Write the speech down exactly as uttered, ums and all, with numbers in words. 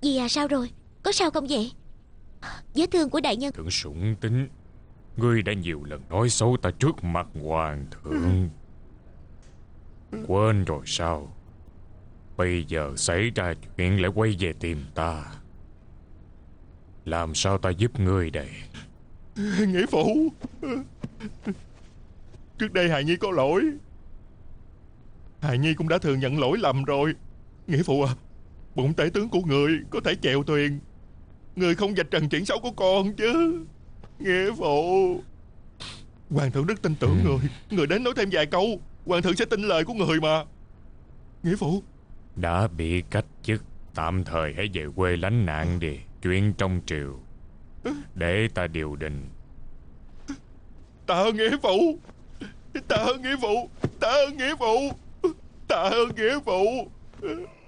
Dì à, sao rồi? Có sao không vậy? Vết thương của đại nhân. Thượng sủng tính, ngươi đã nhiều lần nói xấu ta trước mặt hoàng thượng. Quên rồi sao? Bây giờ xảy ra chuyện lại quay về tìm ta, làm sao ta giúp ngươi đây? Nghĩa phụ, trước đây hài nhi có lỗi, hài nhi cũng đã thừa nhận lỗi lầm rồi. Nghĩa phụ à, bổn tể tướng của người có thể chèo thuyền, người không vạch trần chuyện xấu của con chứ. Nghĩa phụ, hoàng thượng rất tin tưởng người. Người đến nói thêm vài câu, hoàng thượng sẽ tin lời của người mà. Nghĩa phụ, đã bị cách chức, tạm thời hãy về quê lánh nạn đi. Chuyện trong triều để ta điều đình. tạ ơn nghĩa phụ, tạ ơn nghĩa phụ, tạ ơn nghĩa phụ, tạ ơn nghĩa phụ.